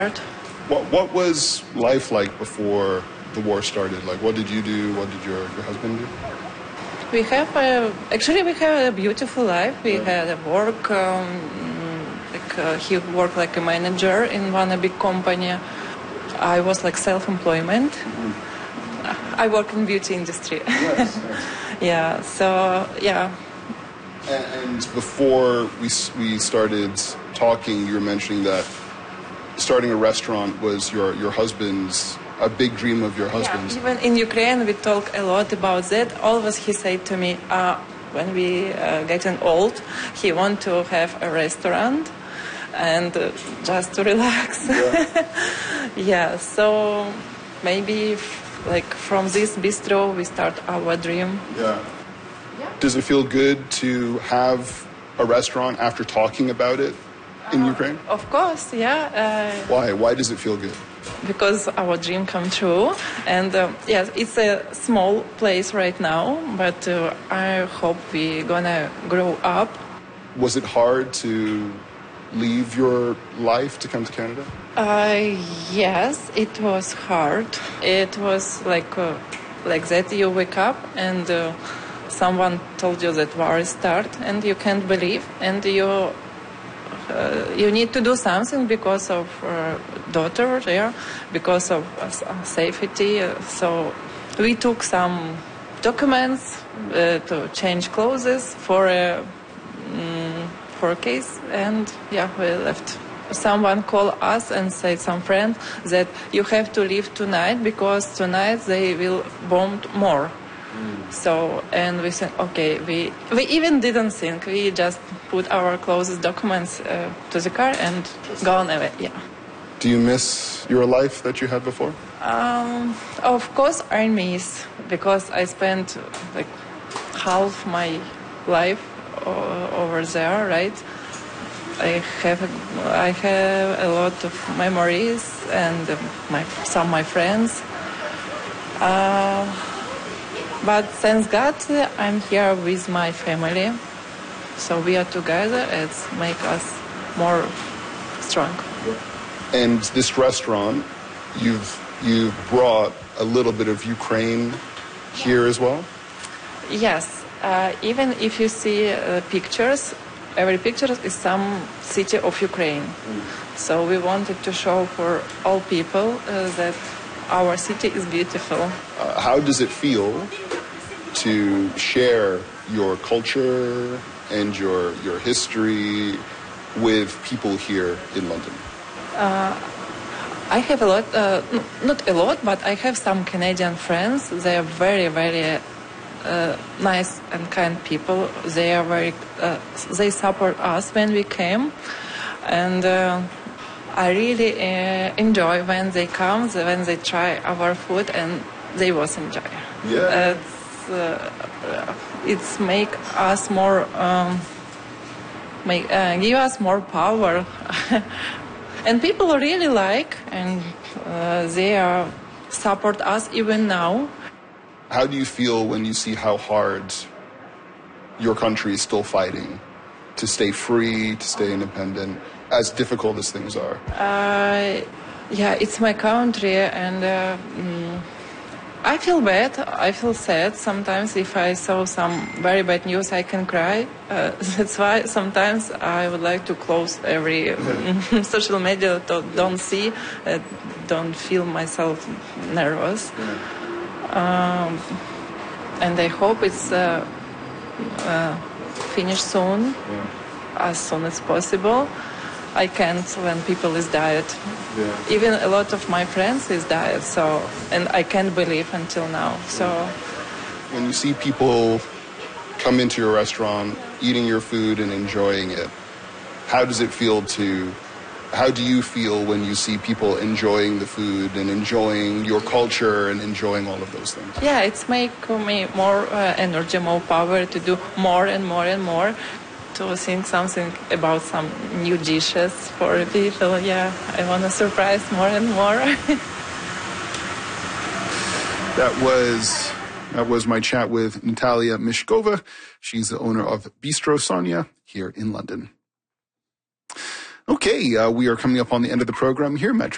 What was life like before the war started? Like, what did you do? What did your husband do? We have we have a beautiful life. We had a work. He worked like a manager in one big company. I was like self-employment. I work in beauty industry. Yes. Yeah. So yeah. And before we started talking, you were mentioning that starting a restaurant was your husband's, a big dream of your husband's. Yeah, even in Ukraine, we talk a lot about that. Always he said to me, when we getting old, he want to have a restaurant and just to relax. Yeah. Yeah, so maybe like from this bistro, we start our dream. Yeah. Does it feel good to have a restaurant after talking about it in Ukraine? Of course, yeah. Why? Why does it feel good? Because our dream come true. And yes, it's a small place right now, but I hope we're gonna grow up. Was it hard to leave your life to come to Canada? Yes, it was hard. It was like that you wake up and someone told you that war is start and you can't believe and you need to do something because of daughter there, because of safety. So we took some documents to change clothes for a case, and yeah, we left. Someone called us and said, some friend, that you have to leave tonight because tonight they will bomb more. So, and we said, okay, we even didn't think. We just put our clothes, documents to the car and gone away, yeah. Do you miss your life that you had before? Of course I miss, because I spent like half my life over there, right? I have a lot of memories and some of my friends. But thanks God, I'm here with my family. So we are together. It's make us more strong. And this restaurant, you've brought a little bit of Ukraine here as well? Yes. Even if you see pictures, every picture is some city of Ukraine. So we wanted to show for all people that our city is beautiful. How does it feel to share your culture and your history with people here in London? I have a lot, not a lot, but I have some Canadian friends. They are very, very nice and kind people. They are very, they support us when we came, and I really enjoy when they come, when they try our food, and they was enjoy. Yeah. It's make us more, give us more power, and people really like, and they support us even now. How do you feel when you see how hard your country is still fighting to stay free, to stay independent, as difficult as things are? Yeah, it's my country, and I feel bad. I feel sad sometimes. If I saw some very bad news, I can cry. That's why sometimes I would like to close every social media to don't see, don't feel myself nervous. And I hope it's finished soon, as soon as possible. I can't when people is died. Yeah. Even a lot of my friends is died, so, and I can't believe until now. So when you see people come into your restaurant, eating your food and enjoying it, how do you feel when you see people enjoying the food and enjoying your culture and enjoying all of those things? Yeah, it's make me more energy, more power to do more and more and more, to think something about some new dishes for people. Yeah, I want to surprise more and more. That was my chat with Natalia Mishkova. She's the owner of Bistro Sonia here in London. Okay, we are coming up on the end of the program here, Metro.